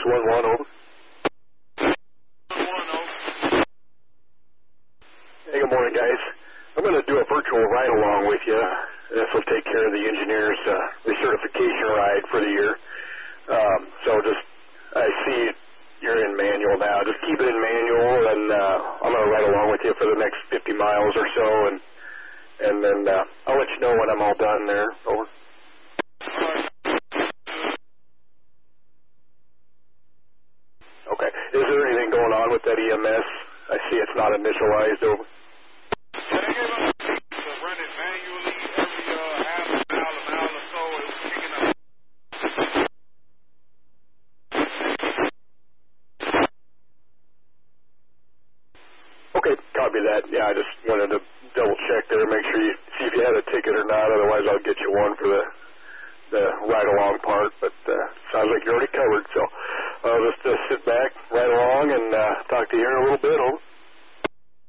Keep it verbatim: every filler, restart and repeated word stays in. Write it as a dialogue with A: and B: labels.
A: one one, over. Hey, good morning, guys. I'm going to do a virtual ride-along with you. This will take care of the engineer's uh, recertification ride for the year. Um, so just, I see you're in manual now. Just keep it in manual, and uh, I'm going to ride along with you for the next fifty miles or so, and and then uh, I'll let you know when I'm all done there. Over. Okay. Is there anything going on with that E M S? I see it's not initialized. Over.
B: Run it manually every uh, half a mile, a mile or so. It was picking up.
A: Okay, copy that. Yeah, I just wanted to double check there, make sure you see if you had a ticket or not. Otherwise, I'll get you one for the the ride along part. But uh, sounds like you're already covered. So I'll just uh, sit back, ride along, and uh, talk to you here in a little bit. Over.